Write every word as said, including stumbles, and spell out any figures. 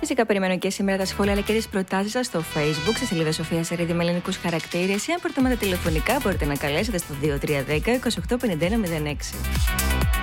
Φυσικά περιμένω και σήμερα τα σχόλια αλλά και τις προτάσεις σας στο Facebook, στη σελίδα Σοφία Σαρίδη με ελληνικούς χαρακτήρες. Ή αν προτιμάτε τηλεφωνικά, μπορείτε να καλέσετε στο δύο τρία ένα μηδέν είκοσι οκτώ πενήντα ένα μηδέν έξι.